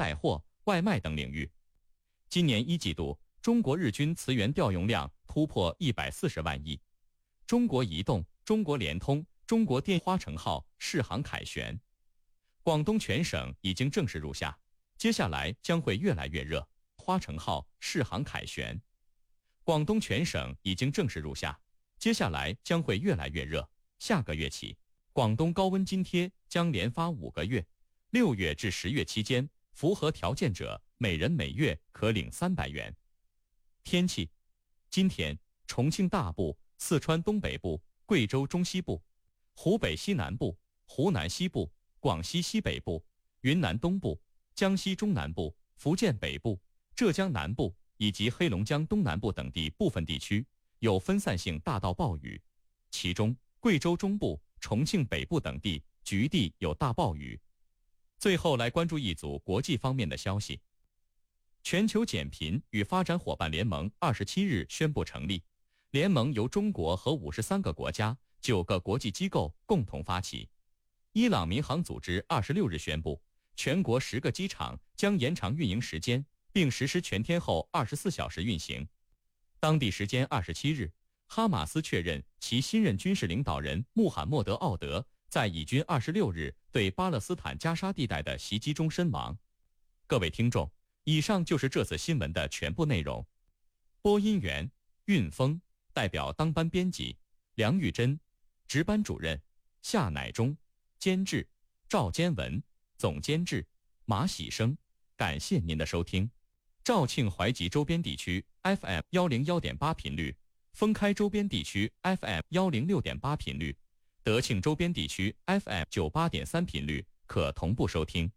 带货、外卖等领域。今年一季度，中国日均磁源调用量突破140万亿。中国移动、中国联通、中国电花城号试航凯旋。广东全省已经正式入夏，接下来将会越来越热。花城号试航凯旋。广东全省已经正式入夏，接下来将会越来越热。下个月起，广东高温津贴将连发5个月，6月至10月期间，符合条件者每人每月可领300元。天气，今天重庆大部、四川东北部、贵州中西部、湖北西南部、湖南西部、广西西北部、云南东部、江西中南部、福建北部、浙江南部以及黑龙江东南部等地部分地区有分散性大到暴雨，其中贵州中部、重庆北部等地局地有大暴雨。最后来关注一组国际方面的消息。全球减贫与发展伙伴联盟27日宣布成立，联盟由中国和53个国家、9个国际机构共同发起。伊朗民航组织26日宣布，全国10个机场将延长运营时间，并实施全天候24小时运行。当地时间27日，哈马斯确认其新任军事领导人穆罕默德·奥德在以军26日对巴勒斯坦加沙地带的袭击中身亡。各位听众，以上就是这次新闻的全部内容。播音员运峰，代表当班编辑梁玉珍，值班主任夏乃忠，监制赵坚文，总监制马喜生。感谢您的收听。肇庆淮吉周边地区 FM 101.8频率，封开周边地区 FM 106.8频率，德庆周边地区 FM 98.3频率可同步收听。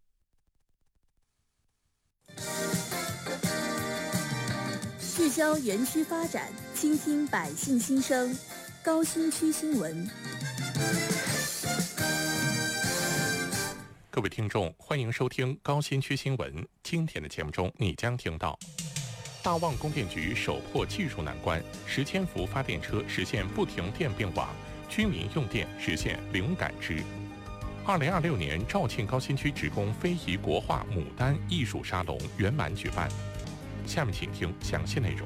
聚焦园区发展，倾听百姓心声，高新区新闻。 各位听众，欢迎收听高新区新闻。今天的节目中，你将听到大旺供电局首破技术难关，10千伏发电车实现不停电并网，居民用电实现零感知。2026年肇庆高新区职工非遗国画牡丹艺术沙龙圆满举办。下面请听详细内容。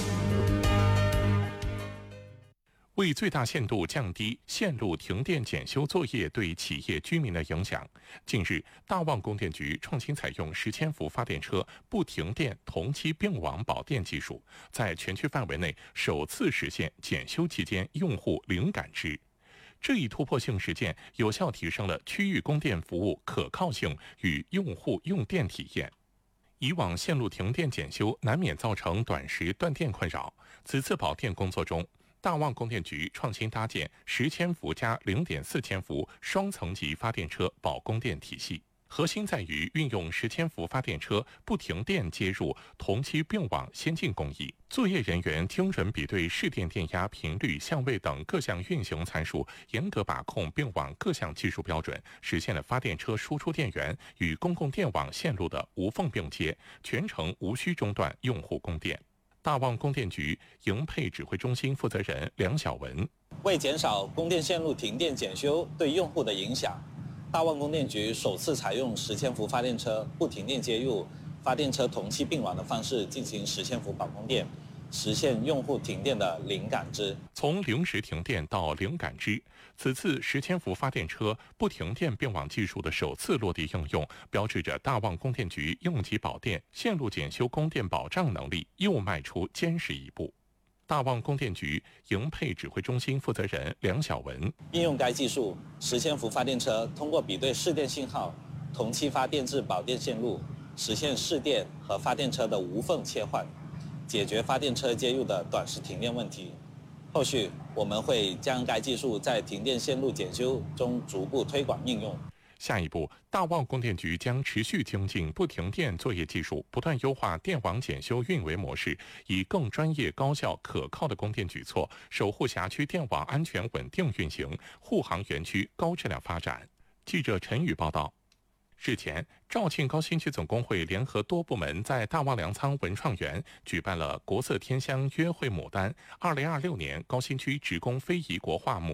为最大限度降低线路停电检修作业对企业居民的影响，近日，大旺供电局创新采用10千伏发电车不停电同期并网保电技术，在全区范围内首次实现检修期间用户零感知。这一突破性实践有效提升了区域供电服务可靠性与用户用电体验。以往线路停电检修难免造成短时断电困扰，此次保电工作中，大旺供电局创新搭建10千伏加0.4千伏双层级发电车保供电体系，核心在于运用10千伏发电车不停电接入同期并网先进工艺，作业人员精准比对市电电压、频率、相位等各项运行参数，严格把控并网各项技术标准，实现了发电车输出电源与公共电网线路的无缝并接，全程无需中断用户供电。大旺供电局营配指挥中心负责人梁晓文， 为减少供电线路停电检修对用户的影响，大旺供电局首次采用10千伏发电车不停电接入、发电车同期并网的方式进行10千伏保供电，实现用户停电的零感知。 从零时停电到零感知，此次10千伏发电车不停电并网技术的首次落地应用，标志着大旺供电局应急保电、线路检修供电保障能力又迈出坚实一步。大旺供电局营配指挥中心负责人梁晓文， 应用该技术，10千伏发电车通过比对市电信号，同期发电至保电线路，实现市电和发电车的无缝切换，解决发电车接入的短时停电问题。后续我们会将该技术在停电线路检修中逐步推广应用。 下一步，大旺供电局将持续精进不停电作业技术，不断优化电网检修运维模式，以更专业、高效、可靠的供电举措，守护辖区电网安全稳定运行，护航园区高质量发展。记者陈宇报道。日前，肇庆高新区总工会联合多部门在大旺粮仓文创园举办了国色天香约会牡丹2026年高新区职工非遗国画牡